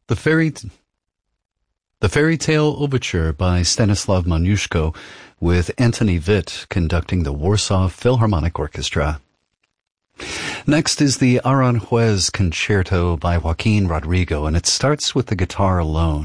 The Fairy Tale Overture by Stanislav Moniuszko, with Anthony Witt conducting the Warsaw Philharmonic Orchestra. Next is the Aranjuez Concerto by Joaquin Rodrigo, and it starts with the guitar alone.